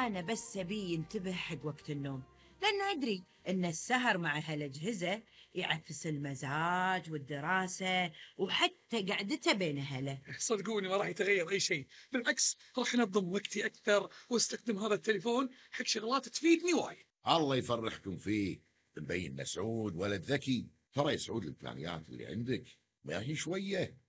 أنا بس أبي ينتبه حق وقت النوم، لأن أدري أن السهر مع هالأجهزة يعكس المزاج والدراسة وحتى قعدته بين أهله. صدقوني ما راح يتغير أي شيء، بالعكس راح أنظم وقتي أكثر واستخدم هذا التليفون حق شغلات تفيدني وايد. الله يفرحكم فيه. مبين إن سعود ولد ذكي، ترى يا سعود الإمكانيات اللي عندك ما هي شوية.